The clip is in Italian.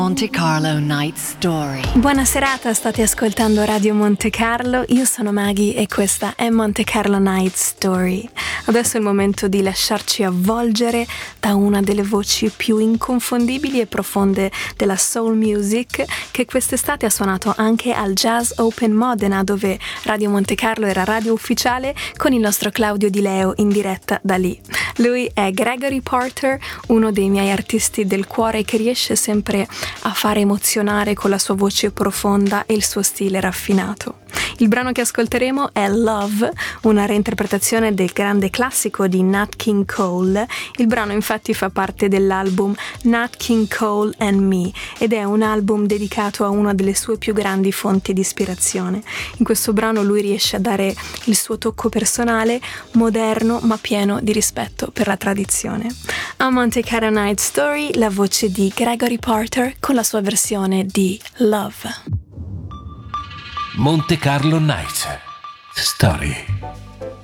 Monte Carlo Night Story. Buona serata, state ascoltando Radio Monte Carlo, io sono Maggie e questa è Monte Carlo Night Story. Adesso è il momento di lasciarci avvolgere da una delle voci più inconfondibili e profonde della soul music, che quest'estate ha suonato anche al Jazz Open Modena, dove Radio Monte Carlo era radio ufficiale con il nostro Claudio Di Leo in diretta da lì. Lui è Gregory Porter, uno dei miei artisti del cuore che riesce sempre a fare emozionare con la sua voce profonda e il suo stile raffinato. Il brano che ascolteremo è Love, una reinterpretazione del grande classico di Nat King Cole. Il brano infatti fa parte dell'album Nat King Cole and Me ed è un album dedicato a una delle sue più grandi fonti di ispirazione. In questo brano lui riesce a dare il suo tocco personale, moderno ma pieno di rispetto per la tradizione. A Monte Carlo Night Story, la voce di Gregory Porter con la sua versione di Love. Monte Carlo Night Story.